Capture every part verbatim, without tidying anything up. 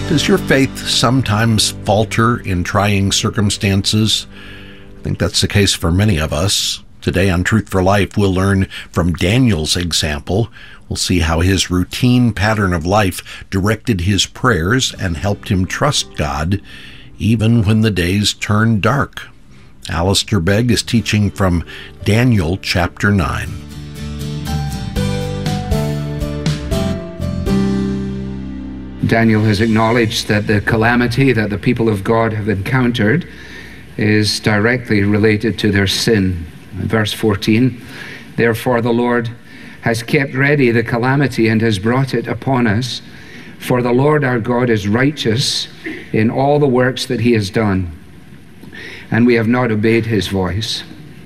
Does your faith sometimes falter in trying circumstances? I think that's the case for many of us. Today on Truth for Life, we'll learn from Daniel's example. We'll see how his routine pattern of life directed his prayers and helped him trust God, even when the days turned dark. Alistair Begg is teaching from Daniel chapter nine. Daniel has acknowledged that the calamity that the people of God have encountered is directly related to their sin. In verse fourteen, therefore the Lord has kept ready the calamity and has brought it upon us. For the Lord our God is righteous in all the works that he has done, and we have not obeyed his voice.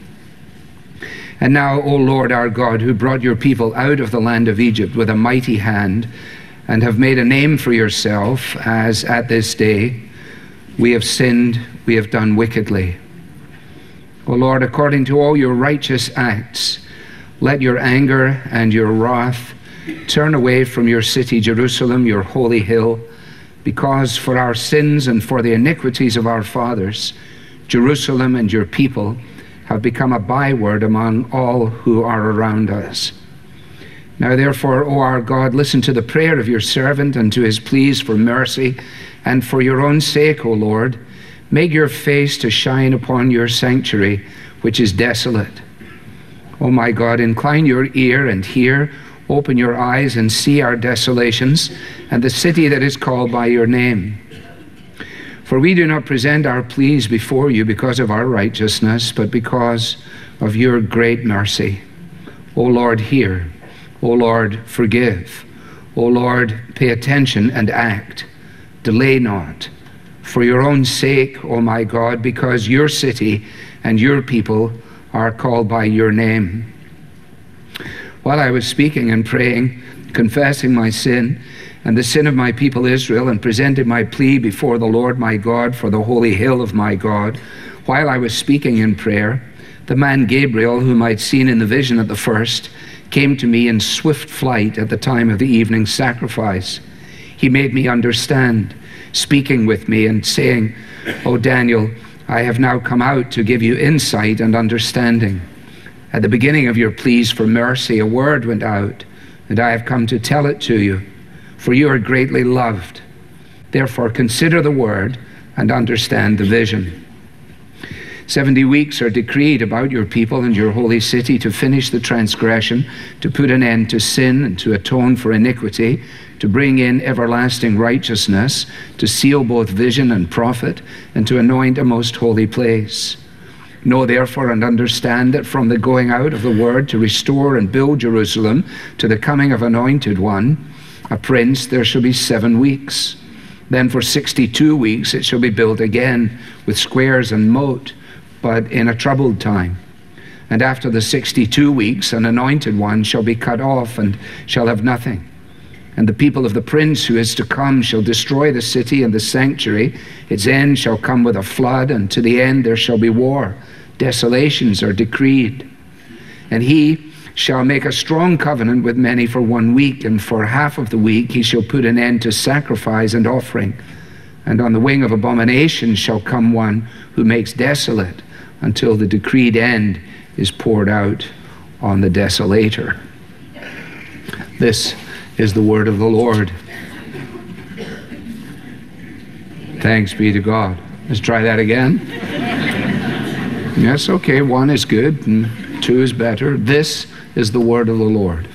And now, O Lord our God, who brought your people out of the land of Egypt with a mighty hand, and have made a name for yourself, as at this day we have sinned, we have done wickedly. O Lord, according to all your righteous acts, let your anger and your wrath turn away from your city, Jerusalem, your holy hill, because for our sins and for the iniquities of our fathers, Jerusalem and your people have become a byword among all who are around us. Now therefore, O our God, listen to the prayer of your servant and to his pleas for mercy, and for your own sake, O Lord, make your face to shine upon your sanctuary, which is desolate. O my God, incline your ear and hear, open your eyes and see our desolations, and the city that is called by your name. For we do not present our pleas before you because of our righteousness, but because of your great mercy. O Lord, hear. O Lord, forgive. O Lord, pay attention and act. Delay not. For your own sake, O my God, because your city and your people are called by your name. While I was speaking and praying, confessing my sin and the sin of my people Israel, and presented my plea before the Lord my God for the holy hill of my God, while I was speaking in prayer, the man Gabriel, whom I'd seen in the vision at the first, came to me in swift flight at the time of the evening sacrifice. He made me understand, speaking with me and saying, O Daniel, I have now come out to give you insight and understanding. At the beginning of your pleas for mercy, a word went out, and I have come to tell it to you, for you are greatly loved. Therefore consider the word and understand the vision. Seventy weeks are decreed about your people and your holy city to finish the transgression, to put an end to sin and to atone for iniquity, to bring in everlasting righteousness, to seal both vision and prophet, and to anoint a most holy place. Know therefore and understand that from the going out of the word to restore and build Jerusalem to the coming of Anointed One, a prince, there shall be seven weeks. Then for sixty-two weeks it shall be built again with squares and moat, but in a troubled time. And after the sixty-two weeks, an anointed one shall be cut off and shall have nothing. And the people of the prince who is to come shall destroy the city and the sanctuary. Its end shall come with a flood, and to the end there shall be war. Desolations are decreed. And he shall make a strong covenant with many for one week, and for half of the week he shall put an end to sacrifice and offering. And on the wing of abomination shall come one who makes desolate, until the decreed end is poured out on the desolator. This is the word of the Lord. Thanks be to God. Let's try that again. Yes, okay, one is good and two is better. This is the word of the Lord.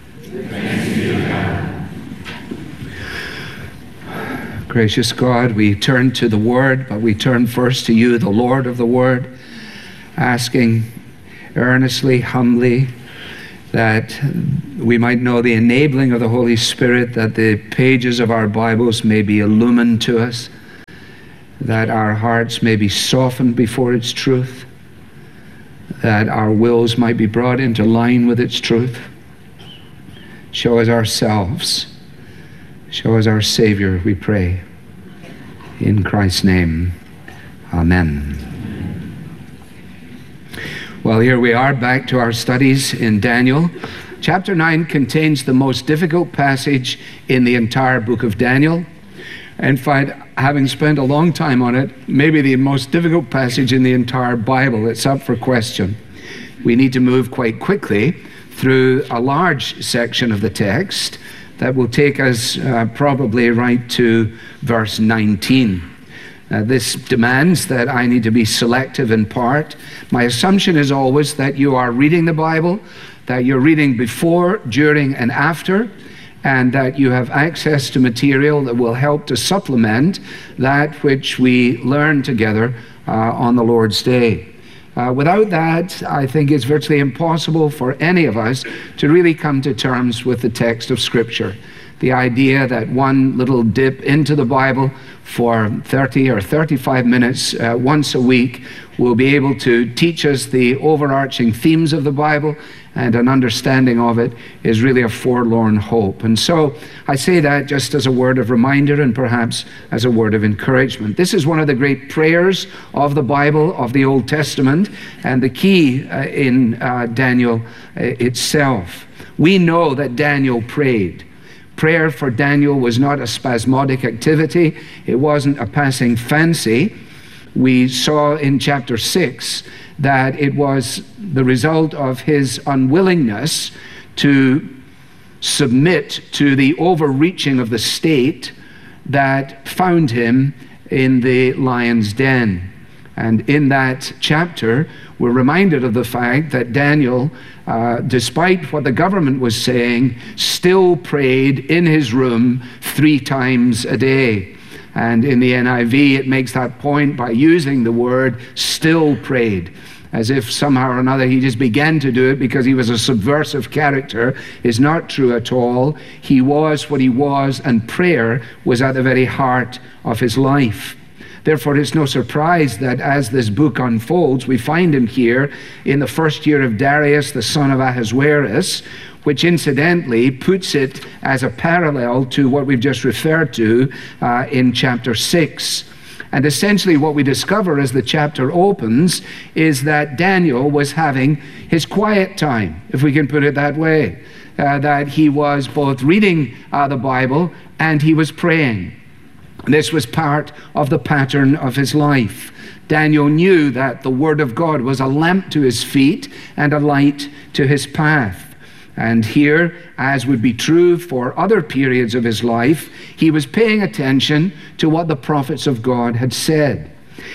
Gracious God, we turn to the word, but we turn first to you, the Lord of the word, asking earnestly, humbly, that we might know the enabling of the Holy Spirit, that the pages of our Bibles may be illumined to us, that our hearts may be softened before its truth, that our wills might be brought into line with its truth. Show us ourselves. Show us our Savior, we pray. In Christ's name, amen. Well, here we are back to our studies in Daniel. Chapter nine contains the most difficult passage in the entire book of Daniel. In fact, having spent a long time on it, maybe the most difficult passage in the entire Bible. It's up for question. We need to move quite quickly through a large section of the text that will take us uh, probably right to verse nineteen. Uh, this demands that I need to be selective in part. My assumption is always that you are reading the Bible, that you're reading before, during, and after, and that you have access to material that will help to supplement that which we learn together uh, on the Lord's Day. Uh, without that, I think it's virtually impossible for any of us to really come to terms with the text of Scripture. The idea that one little dip into the Bible for thirty or thirty-five minutes uh, once a week will be able to teach us the overarching themes of the Bible, and an understanding of it is really a forlorn hope. And so I say that just as a word of reminder and perhaps as a word of encouragement. This is one of the great prayers of the Bible, of the Old Testament, and the key uh, in uh, Daniel uh, itself. We know that Daniel prayed. Prayer for Daniel was not a spasmodic activity. It wasn't a passing fancy. We saw in chapter six that it was the result of his unwillingness to submit to the overreaching of the state that found him in the lion's den. And in that chapter, we're reminded of the fact that Daniel, uh, despite what the government was saying, still prayed in his room three times a day. And in the N I V, it makes that point by using the word still prayed, as if somehow or another he just began to do it because he was a subversive character. Is not true at all. He was what he was, and prayer was at the very heart of his life. Therefore, it's no surprise that as this book unfolds, we find him here in the first year of Darius, the son of Ahasuerus, which incidentally puts it as a parallel to what we've just referred to uh, in chapter six. And essentially what we discover as the chapter opens is that Daniel was having his quiet time, if we can put it that way, uh, that he was both reading uh, the Bible and he was praying. This was part of the pattern of his life. Daniel knew that the Word of God was a lamp to his feet and a light to his path. And here, as would be true for other periods of his life, he was paying attention to what the prophets of God had said.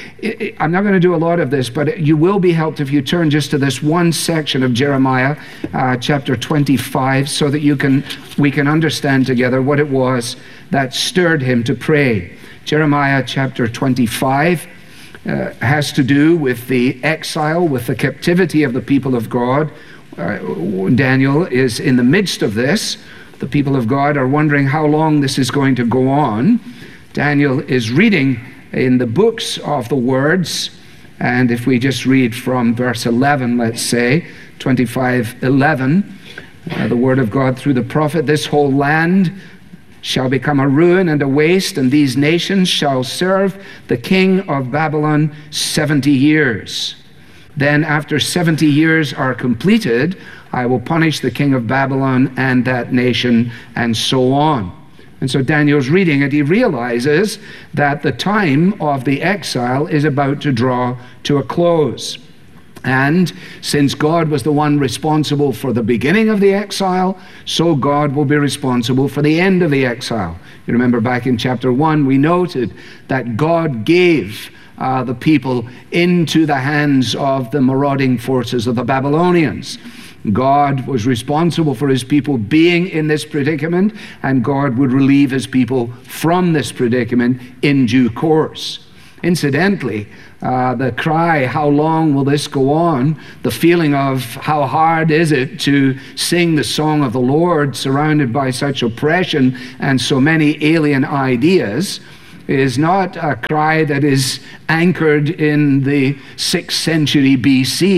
I'm not going to do a lot of this, but you will be helped if you turn just to this one section of Jeremiah, uh, chapter twenty-five, so that you can we can understand together what it was that stirred him to pray. Jeremiah chapter twenty-five uh, has to do with the exile, with the captivity of the people of God. Uh, Daniel is in the midst of this. The people of God are wondering how long this is going to go on. Daniel is reading in the books of the words, and if we just read from verse eleven, let's say, twenty-five eleven, uh, the word of God through the prophet, "This whole land shall become a ruin and a waste, and these nations shall serve the king of Babylon seventy years. Then after seventy years are completed, I will punish the king of Babylon and that nation," and so on. And so Daniel's reading it, he realizes that the time of the exile is about to draw to a close. And since God was the one responsible for the beginning of the exile, so God will be responsible for the end of the exile. You remember back in chapter one, we noted that God gave uh, the people into the hands of the marauding forces of the Babylonians. God was responsible for his people being in this predicament, and God would relieve his people from this predicament in due course. Incidentally, uh, the cry, how long will this go on? The feeling of how hard is it to sing the song of the Lord surrounded by such oppression and so many alien ideas, is not a cry that is anchored in the sixth century B C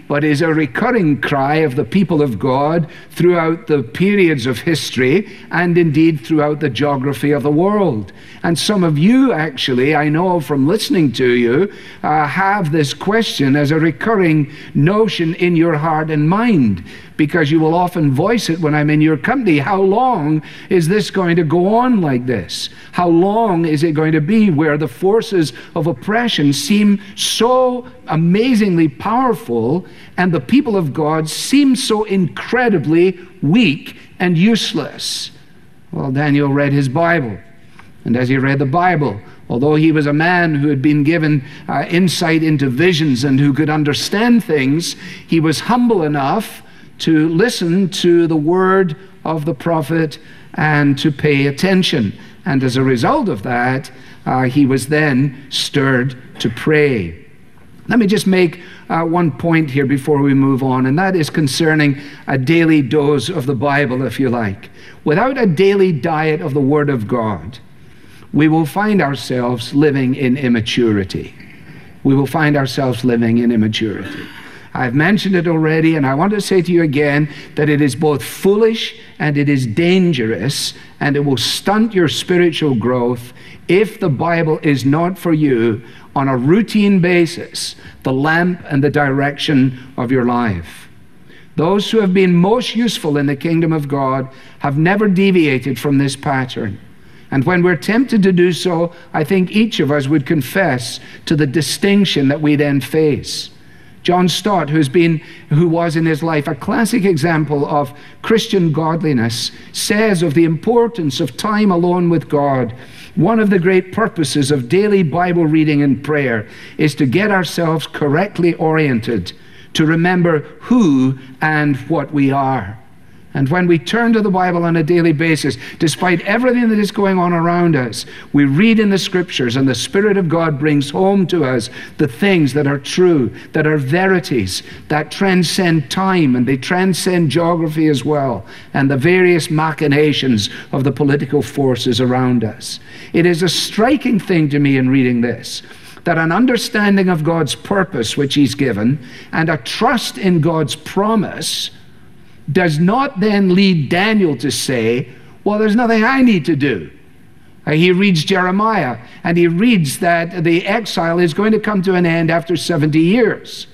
but is a recurring cry of the people of God throughout the periods of history and indeed throughout the geography of the world. And some of you actually, I know from listening to you, uh, have this question as a recurring notion in your heart and mind, because you will often voice it when I'm in your company. How long is this going to go on like this? How long is it going to be where the forces of oppression seem so amazingly powerful and the people of God seem so incredibly weak and useless? Well, Daniel read his Bible. And as he read the Bible, although he was a man who had been given uh, insight into visions and who could understand things, he was humble enough to listen to the word of the prophet and to pay attention. And as a result of that, uh, he was then stirred to pray. Let me just make uh, one point here before we move on, and that is concerning a daily dose of the Bible, if you like. Without a daily diet of the Word of God, we will find ourselves living in immaturity. We will find ourselves living in immaturity. I've mentioned it already, and I want to say to you again that it is both foolish and it is dangerous, and it will stunt your spiritual growth if the Bible is not for you on a routine basis, the lamp and the direction of your life. Those who have been most useful in the kingdom of God have never deviated from this pattern. And when we're tempted to do so, I think each of us would confess to the distinction that we then face. John Stott, who's been, who was in his life a classic example of Christian godliness, says of the importance of time alone with God, one of the great purposes of daily Bible reading and prayer is to get ourselves correctly oriented, to remember who and what we are. And when we turn to the Bible on a daily basis, despite everything that is going on around us, we read in the Scriptures, and the Spirit of God brings home to us the things that are true, that are verities, that transcend time, and they transcend geography as well, and the various machinations of the political forces around us. It is a striking thing to me in reading this, that an understanding of God's purpose, which He's given, and a trust in God's promise does not then lead Daniel to say, well, there's nothing I need to do. Uh, he reads Jeremiah, and he reads that the exile is going to come to an end after seventy years.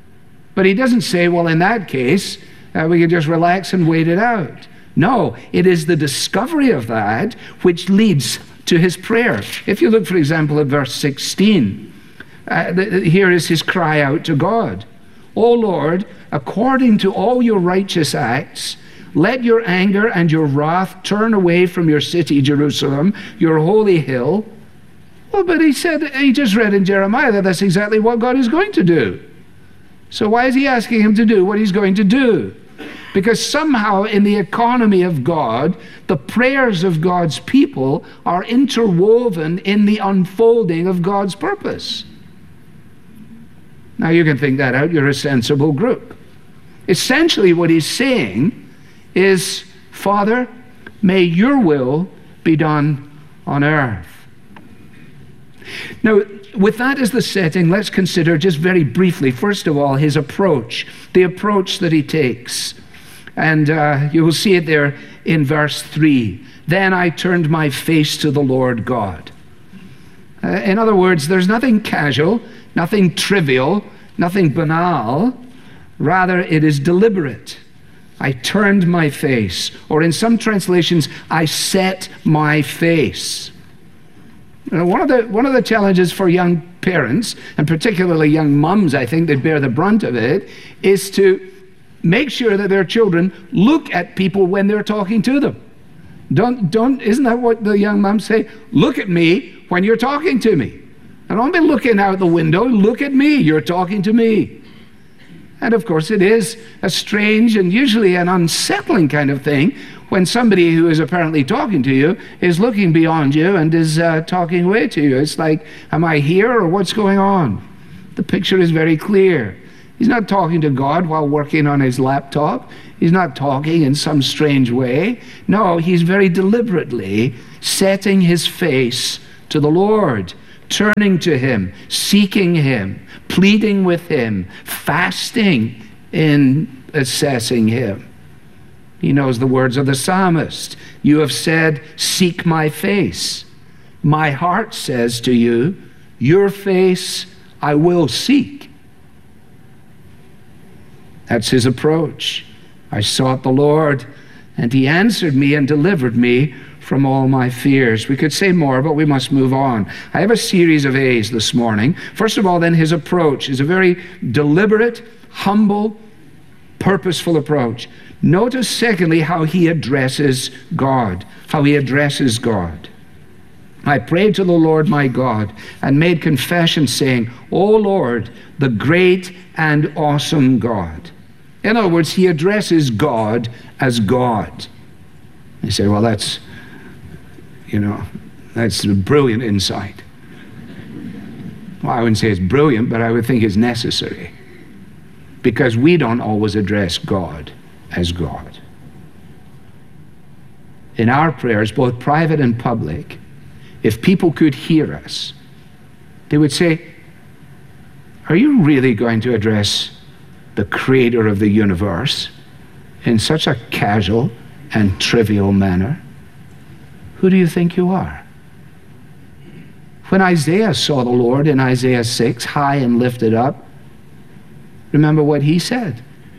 But he doesn't say, well, in that case, uh, we can just relax and wait it out. No, it is the discovery of that which leads to his prayer. If you look, for example, at verse sixteen, uh, the, here is his cry out to God. O Lord, according to all your righteous acts, let your anger and your wrath turn away from your city, Jerusalem, your holy hill. Well, but he said, he just read in Jeremiah that that's exactly what God is going to do. So why is he asking him to do what he's going to do? Because somehow in the economy of God, the prayers of God's people are interwoven in the unfolding of God's purpose. Now you can think that out. You're a sensible group. Essentially what he's saying is, Father, may your will be done on earth. Now, with that as the setting, let's consider just very briefly, first of all, his approach, the approach that he takes. And uh, you will see it there in verse three. Then I turned my face to the Lord God. Uh, in other words, there's nothing casual, nothing trivial, nothing banal. Rather, it is deliberate. I turned my face, or in some translations, I set my face. You know, one of the one of the challenges for young parents, and particularly young mums, I think, that bear the brunt of it, is to make sure that their children look at people when they're talking to them. Don't don't isn't that what the young mums say? Look at me when you're talking to me. And don't be looking out the window. Look at me. You're talking to me. And of course, it is a strange and usually an unsettling kind of thing when somebody who is apparently talking to you is looking beyond you and is uh, talking away to you. It's like, am I here or what's going on? The picture is very clear. He's not talking to God while working on his laptop. He's not talking in some strange way. No, he's very deliberately setting his face to the Lord, turning to him, seeking him, pleading with him, fasting in assessing him. He knows the words of the psalmist. You have said, seek my face. My heart says to you, your face I will seek. That's his approach. I sought the Lord, and he answered me and delivered me from all my fears. We could say more, but we must move on. I have a series of A's this morning. First of all, then, his approach is a very deliberate, humble, purposeful approach. Notice, secondly, how he addresses God, how he addresses God. I prayed to the Lord my God and made confession saying, O Lord, the great and awesome God. In other words, he addresses God as God. You say, well, that's, you know, that's a brilliant insight. Well, I wouldn't say it's brilliant, but I would think it's necessary. Because we don't always address God as God. In our prayers, both private and public, if people could hear us, they would say, are you really going to address the creator of the universe in such a casual and trivial manner? Who do you think you are? When Isaiah saw the Lord in Isaiah six, high and lifted up, remember what he said?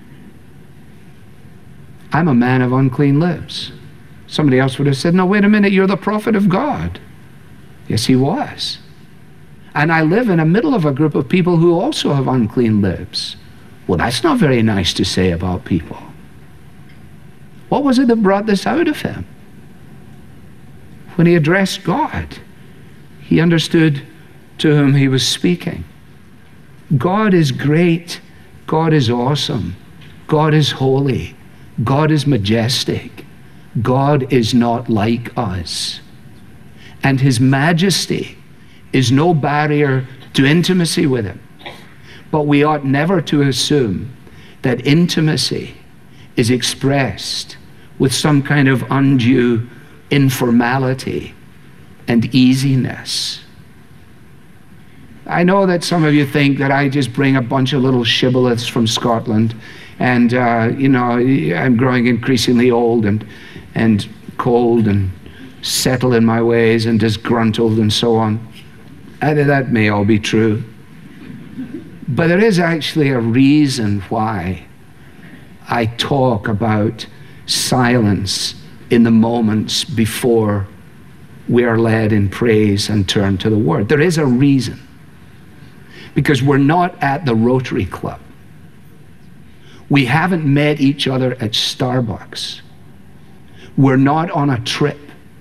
I'm a man of unclean lips. Somebody else would have said, no, wait a minute, you're the prophet of God. Yes, he was. And I live in the middle of a group of people who also have unclean lips. Well, that's not very nice to say about people. What was it that brought this out of him? When he addressed God, he understood to whom he was speaking. God is great. God is awesome. God is holy. God is majestic. God is not like us. And his majesty is no barrier to intimacy with him. But we ought never to assume that intimacy is expressed with some kind of undue informality and easiness. I know that some of you think that I just bring a bunch of little shibboleths from Scotland, and uh, you know, I'm growing increasingly old and and cold and settled in my ways and disgruntled and so on. And that may all be true. But there is actually a reason why I talk about silence in the moments before we are led in praise and turn to the Word. There is a reason. Because we're not at the Rotary Club. We haven't met each other at Starbucks. We're not on a trip.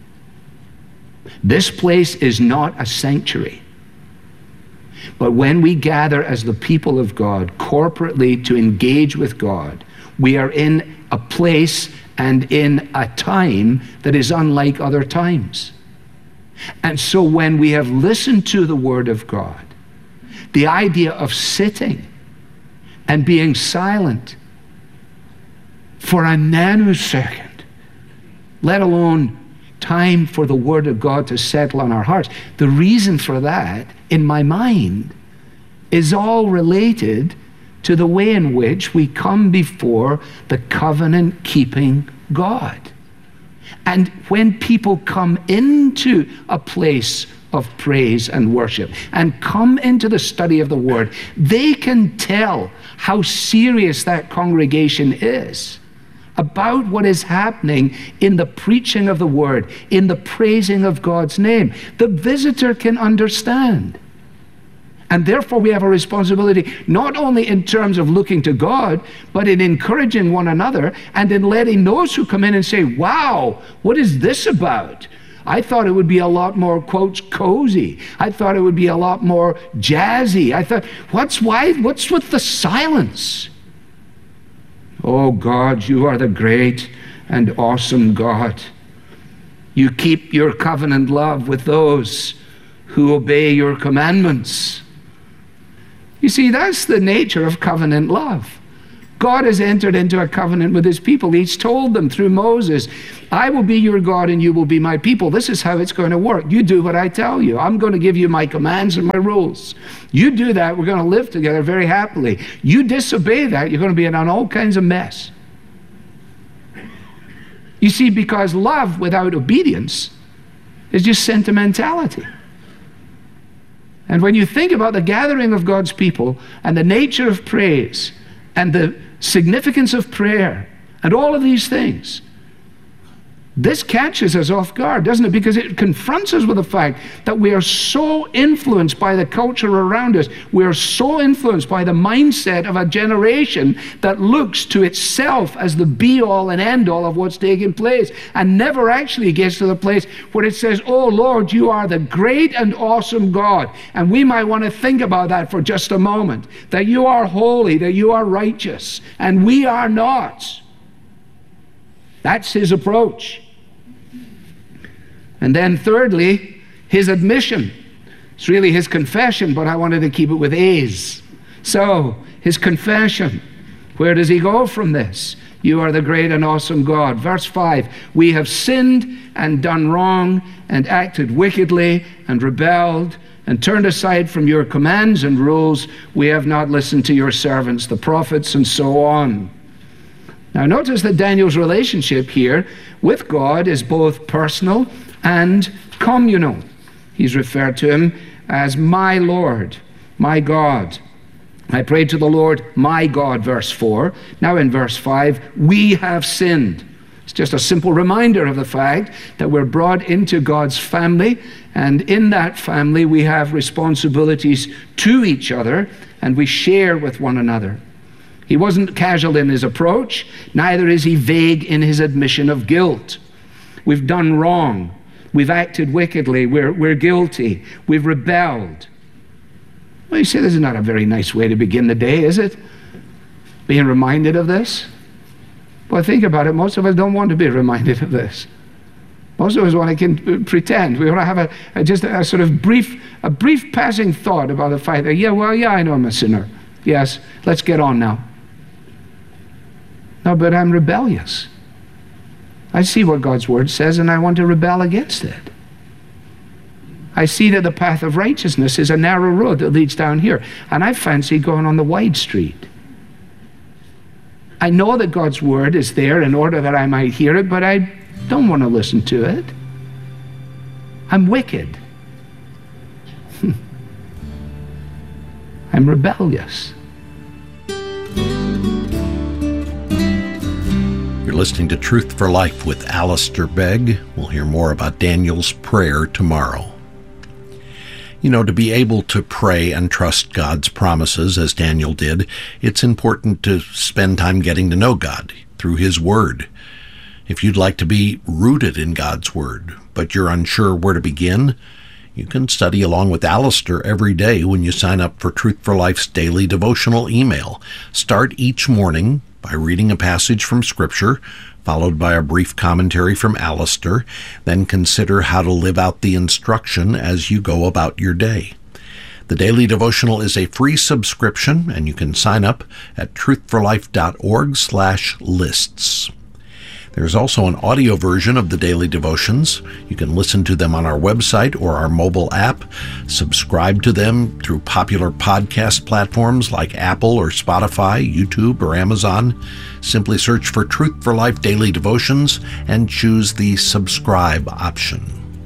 This place is not a sanctuary. But when we gather as the people of God corporately to engage with God, we are in a place and in a time that is unlike other times. And so when we have listened to the Word of God, the idea of sitting and being silent for a nanosecond, let alone time for the Word of God to settle on our hearts, the reason for that, in my mind, is all related to the way in which we come before the covenant-keeping God. And when people come into a place of praise and worship and come into the study of the Word, they can tell how serious that congregation is about what is happening in the preaching of the Word, in the praising of God's name. The visitor can understand. And therefore we have a responsibility not only in terms of looking to God, but in encouraging one another and in letting those who come in and say, wow, what is this about? I thought it would be a lot more, quotes, cozy. I thought it would be a lot more jazzy. I thought, what's why? What's with the silence? Oh God, you are the great and awesome God. You keep your covenant love with those who obey your commandments. You see, that's the nature of covenant love. God has entered into a covenant with his people. He's told them through Moses, I will be your God and you will be my people. This is how it's going to work. You do what I tell you. I'm going to give you my commands and my rules. You do that, we're going to live together very happily. You disobey that, you're going to be in all kinds of mess. You see, because love without obedience is just sentimentality. And when you think about the gathering of God's people and the nature of praise and the significance of prayer and all of these things, this catches us off guard, doesn't it? Because it confronts us with the fact that we are so influenced by the culture around us. We are so influenced by the mindset of a generation that looks to itself as the be-all and end-all of what's taking place and never actually gets to the place where it says, oh Lord, you are the great and awesome God. And we might want to think about that for just a moment, that you are holy, that you are righteous, and we are not. That's his approach. And then thirdly, his admission. It's really his confession, but I wanted to keep it with A's. So, his confession. Where does he go from this? You are the great and awesome God. Verse five, we have sinned and done wrong and acted wickedly and rebelled and turned aside from your commands and rules. We have not listened to your servants, the prophets, and so on. Now notice that Daniel's relationship here with God is both personal and communal. He's referred to him as my Lord, my God. I prayed to the Lord, my God, verse four. Now in verse five, we have sinned. It's just a simple reminder of the fact that we're brought into God's family, and in that family we have responsibilities to each other, and we share with one another. He wasn't casual in his approach, neither is he vague in his admission of guilt. We've done wrong. We've acted wickedly. We're, we're guilty. We've rebelled. Well, you say this is not a very nice way to begin the day, is it? Being reminded of this? Well, think about it. Most of us don't want to be reminded of this. Most of us want to pretend. We want to have a, a just a, a sort of brief, a brief passing thought about the fact that, yeah, well, yeah, I know I'm a sinner. Yes, let's get on now. No, but I'm rebellious. I see what God's word says, and I want to rebel against it. I see that the path of righteousness is a narrow road that leads down here, and I fancy going on the wide street. I know that God's word is there in order that I might hear it, but I don't want to listen to it. I'm wicked. I'm rebellious. You're listening to Truth for Life with Alistair Begg. We'll hear more about Daniel's prayer tomorrow. You know, to be able to pray and trust God's promises, as Daniel did, it's important to spend time getting to know God through his word. If you'd like to be rooted in God's word, but you're unsure where to begin, you can study along with Alistair every day when you sign up for Truth for Life's daily devotional email. Start each morning by reading a passage from Scripture, followed by a brief commentary from Alistair. Then consider how to live out the instruction as you go about your day. The daily devotional is a free subscription, and you can sign up at truthforlife.org slash lists. There's also an audio version of the daily devotions. You can listen to them on our website or our mobile app. Subscribe to them through popular podcast platforms like Apple or Spotify, YouTube, or Amazon. Simply search for Truth for Life Daily Devotions and choose the subscribe option.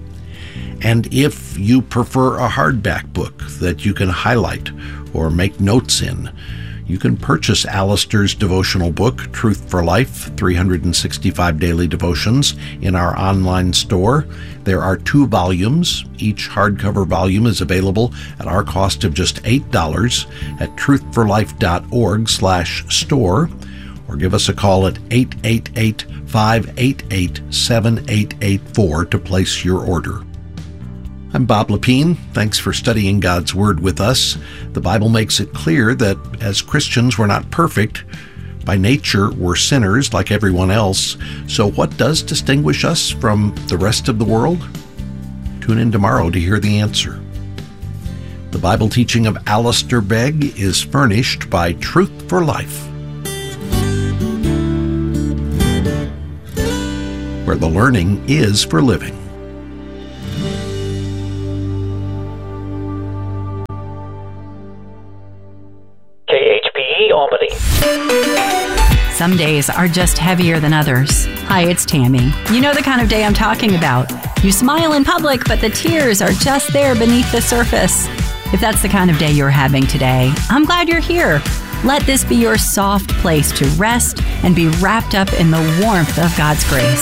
And if you prefer a hardback book that you can highlight or make notes in, you can purchase Alistair's devotional book, Truth for Life, three hundred sixty-five Daily Devotions, in our online store. There are two volumes. Each hardcover volume is available at our cost of just eight dollars at truthforlife.org slash store, or give us a call at eight eight eight, five eight eight, seven eight eight four to place your order. I'm Bob Lepine. Thanks for studying God's Word with us. The Bible makes it clear that as Christians, we're not perfect. By nature, we're sinners like everyone else. So what does distinguish us from the rest of the world? Tune in tomorrow to hear the answer. The Bible teaching of Alistair Begg is furnished by Truth for Life. where the learning is for living. K H P E Albany. Some days are just heavier than others. Hi, it's Tammy. You know the kind of day I'm talking about. You smile in public, but the tears are just there beneath the surface. If that's the kind of day you're having today, I'm glad you're here. Let this be your soft place to rest and be wrapped up in the warmth of God's grace.